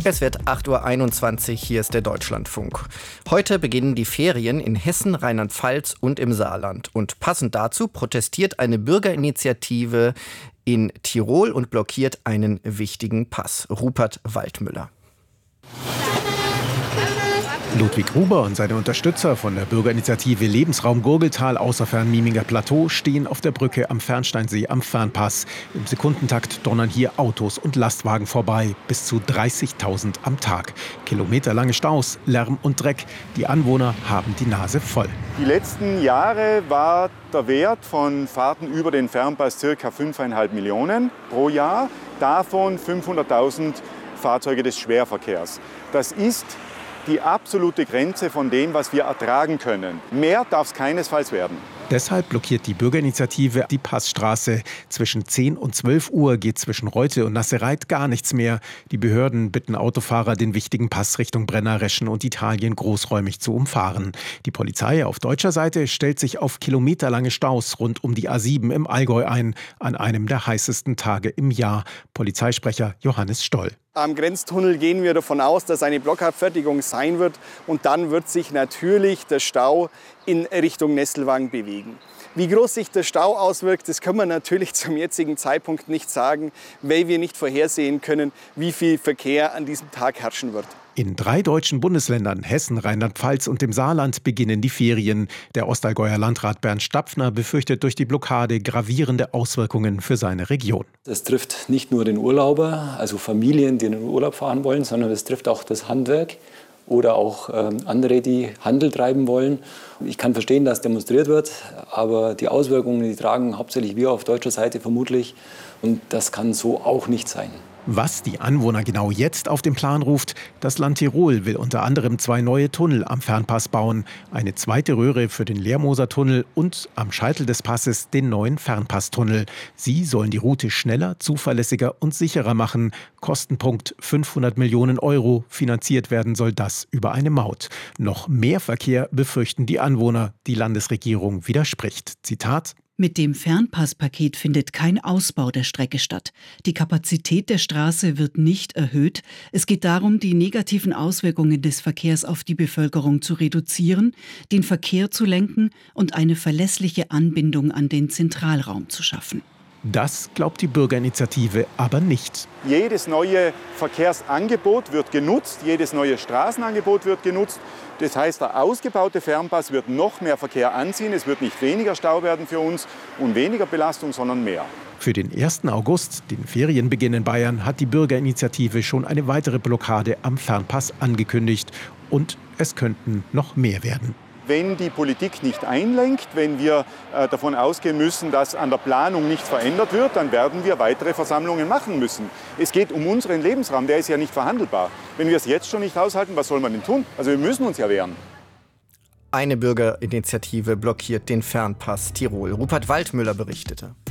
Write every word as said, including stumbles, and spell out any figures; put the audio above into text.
Es wird acht Uhr einundzwanzig, hier ist der Deutschlandfunk. Heute beginnen die Ferien in Hessen, Rheinland-Pfalz und im Saarland. Und passend dazu protestiert eine Bürgerinitiative in Tirol und blockiert einen wichtigen Pass. Rupert Waldmüller. Ludwig Gruber und seine Unterstützer von der Bürgerinitiative Lebensraum Gurgeltal außerfern Mieminger Plateau stehen auf der Brücke am Fernsteinsee am Fernpass. Im Sekundentakt donnern hier Autos und Lastwagen vorbei, bis zu dreißigtausend am Tag. Kilometerlange Staus, Lärm und Dreck. Die Anwohner haben die Nase voll. Die letzten Jahre war der Wert von Fahrten über den Fernpass ca. fünf Komma fünf Millionen pro Jahr. Davon fünfhunderttausend Fahrzeuge des Schwerverkehrs. Das ist die absolute Grenze von dem, was wir ertragen können. Mehr darf es keinesfalls werden. Deshalb blockiert die Bürgerinitiative die Passstraße. Zwischen zehn und zwölf Uhr geht zwischen Reute und Nassereit gar nichts mehr. Die Behörden bitten Autofahrer, den wichtigen Pass Richtung Brenner, Reschen und Italien großräumig zu umfahren. Die Polizei auf deutscher Seite stellt sich auf kilometerlange Staus rund um die A sieben im Allgäu ein, an einem der heißesten Tage im Jahr. Polizeisprecher Johannes Stoll. Am Grenztunnel gehen wir davon aus, dass eine Blockabfertigung sein wird. Und dann wird sich natürlich der Stau in Richtung Nesselwang bewegen. Wie groß sich der Stau auswirkt, das können wir natürlich zum jetzigen Zeitpunkt nicht sagen, weil wir nicht vorhersehen können, wie viel Verkehr an diesem Tag herrschen wird. In drei deutschen Bundesländern, Hessen, Rheinland-Pfalz und dem Saarland, beginnen die Ferien. Der Ostallgäuer Landrat Bernd Stapfner befürchtet durch die Blockade gravierende Auswirkungen für seine Region. Das trifft nicht nur den Urlauber, also Familien, die in den Urlaub fahren wollen, sondern es trifft auch das Handwerk oder auch äh, andere, die Handel treiben wollen. Ich kann verstehen, dass demonstriert wird, aber die Auswirkungen, die tragen hauptsächlich wir auf deutscher Seite vermutlich. Und das kann so auch nicht sein. Was die Anwohner genau jetzt auf den Plan ruft, das Land Tirol will unter anderem zwei neue Tunnel am Fernpass bauen. Eine zweite Röhre für den Leermoser-Tunnel und am Scheitel des Passes den neuen Fernpasstunnel. Sie sollen die Route schneller, zuverlässiger und sicherer machen. Kostenpunkt fünfhundert Millionen Euro. Finanziert werden soll das über eine Maut. Noch mehr Verkehr befürchten die Anwohner. Die Landesregierung widerspricht. Zitat: Mit dem Fernpasspaket findet kein Ausbau der Strecke statt. Die Kapazität der Straße wird nicht erhöht. Es geht darum, die negativen Auswirkungen des Verkehrs auf die Bevölkerung zu reduzieren, den Verkehr zu lenken und eine verlässliche Anbindung an den Zentralraum zu schaffen. Das glaubt die Bürgerinitiative aber nicht. Jedes neue Verkehrsangebot wird genutzt, jedes neue Straßenangebot wird genutzt. Das heißt, der ausgebaute Fernpass wird noch mehr Verkehr anziehen. Es wird nicht weniger Stau werden für uns und weniger Belastung, sondern mehr. Für den ersten August, den Ferienbeginn in Bayern, hat die Bürgerinitiative schon eine weitere Blockade am Fernpass angekündigt. Und es könnten noch mehr werden. Wenn die Politik nicht einlenkt, wenn wir äh, davon ausgehen müssen, dass an der Planung nichts verändert wird, dann werden wir weitere Versammlungen machen müssen. Es geht um unseren Lebensraum, der ist ja nicht verhandelbar. Wenn wir es jetzt schon nicht aushalten, was soll man denn tun? Also wir müssen uns ja wehren. Eine Bürgerinitiative blockiert den Fernpass Tirol. Rupert Waldmüller berichtete.